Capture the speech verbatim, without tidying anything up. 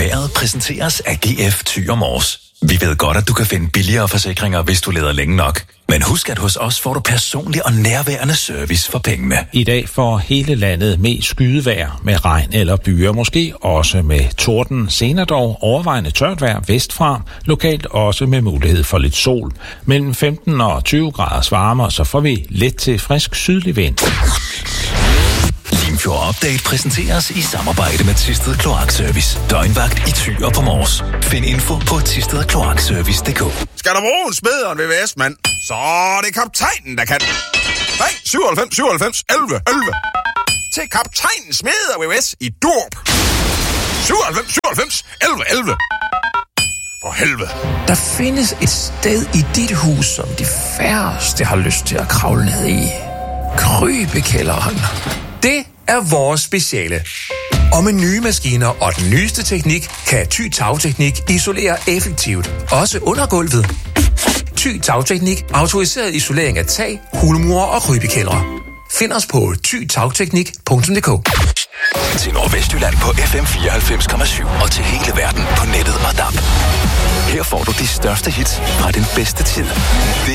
Været præsenteres af G F Thy og Mors. Vi ved godt, at du kan finde billigere forsikringer, hvis du leder længe nok. Men husk, at hos os får du personlig og nærværende service for pengene. I dag får hele landet mest skydevejr med regn eller byer, måske også med torden. Senere dog overvejende tørt vejr vestfra, lokalt også med mulighed for lidt sol. Mellem femten og tyve graders varmere, så får vi let til frisk sydlig vind. Limfjord Update præsenteres i samarbejde med Thisted Kloakservice. Døgnvagt i Thy og på Mors. Find info på thisted kloakservice punktum d k. Skal der bruge en smed og en V V S, mand? Så er det kaptajnen, der kan. Ring syvoghalvfems syvoghalvfems elleve elleve. Til kaptajnen smed og V V S i Durp. syvoghalvfems syvoghalvfems elleve elleve. For helvede. Der findes et sted i dit hus, som de færreste har lyst til at kravle ned i. Krybekælderen. Det er vores speciale. Og med nye maskiner og den nyeste teknik, kan Thy Tagteknik isolere effektivt, også under gulvet. Thy Tagteknik, autoriseret isolering af tag, hulmure og krybekældre. Find os på thy tagteknik punktum d k. Til Nordvestjylland på F M fireoghalvfems komma syv og til hele verden på nettet og D A B. Her får du de største hits fra den bedste tid.